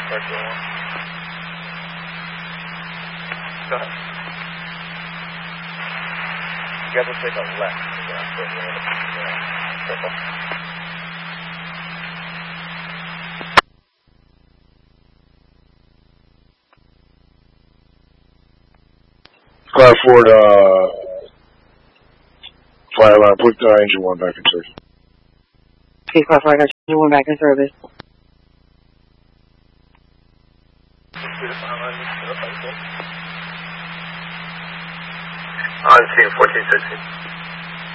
Go ahead. You guys will take a left. Careful. Cloud Ford, flatline, put engine 1 back in service. Okay, Cloud Ford, I got engine 1 back in service. On scene 1416.